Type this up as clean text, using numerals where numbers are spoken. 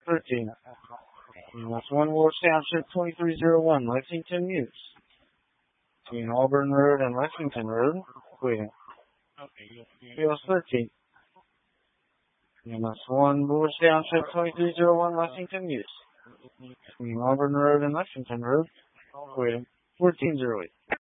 13. That's 1 Willis Township 2301, Lexington Muse. Between Auburn Road and Lexington Road, waiting. Wheels 13. that's 1 Willis Township 2301, Lexington Muse. Between Auburn Road and Lexington Road, waiting. 1408.